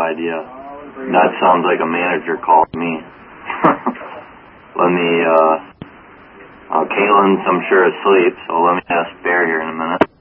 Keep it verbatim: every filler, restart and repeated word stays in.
idea. That sounds like a manager call to me. Let me, uh, uh, Caitlin's, I'm sure, asleep, so let me ask Bear here in a minute.